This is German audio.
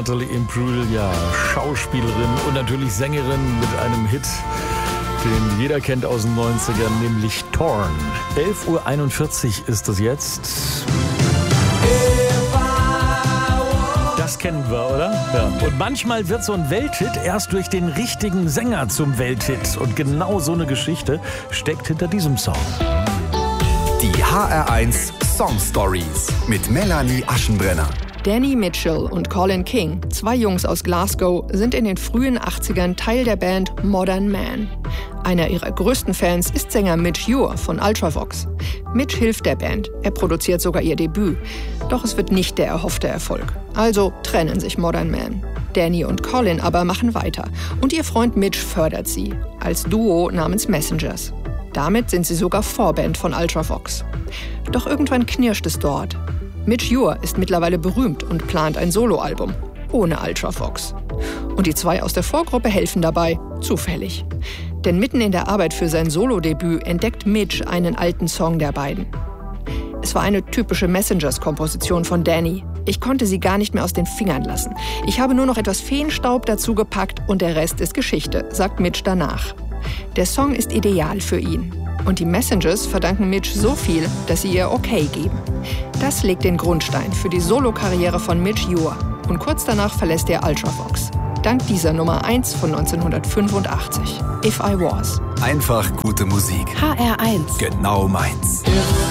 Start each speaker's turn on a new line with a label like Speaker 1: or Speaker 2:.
Speaker 1: Natalie Imbruglia, Schauspielerin und natürlich Sängerin mit einem Hit, den jeder kennt aus den 90ern, nämlich Torn. 11:41 Uhr ist es jetzt. Das kennen wir, oder? Ja. Und manchmal wird so ein Welthit erst durch den richtigen Sänger zum Welthit. Und genau so eine Geschichte steckt hinter diesem Song.
Speaker 2: Die HR1 Song Stories mit Melanie Aschenbrenner.
Speaker 3: Danny Mitchell und Colin King, zwei Jungs aus Glasgow, sind in den frühen 80ern Teil der Band Modern Man. Einer ihrer größten Fans ist Sänger Midge Ure von Ultravox. Midge hilft der Band, er produziert sogar ihr Debüt. Doch es wird nicht der erhoffte Erfolg. Also trennen sich Modern Man. Danny und Colin aber machen weiter. Und ihr Freund Midge fördert sie, als Duo namens Messengers. Damit sind sie sogar Vorband von Ultravox. Doch irgendwann knirscht es dort. Midge Ure ist mittlerweile berühmt und plant ein Soloalbum. Ohne Ultravox. Und die zwei aus der Vorgruppe helfen dabei, zufällig. Denn mitten in der Arbeit für sein Solodebüt entdeckt Midge einen alten Song der beiden. Es war eine typische Messengers-Komposition von Danny. Ich konnte sie gar nicht mehr aus den Fingern lassen. Ich habe nur noch etwas Feenstaub dazu gepackt und der Rest ist Geschichte, sagt Midge danach. Der Song ist ideal für ihn. Und die Messengers verdanken Midge so viel, dass sie ihr Okay geben. Das legt den Grundstein für die Solokarriere von Midge Ure. Und kurz danach verlässt er Ultravox. Dank dieser Nummer 1 von 1985. If I Was.
Speaker 2: Einfach gute Musik.
Speaker 3: HR1.
Speaker 2: Genau meins.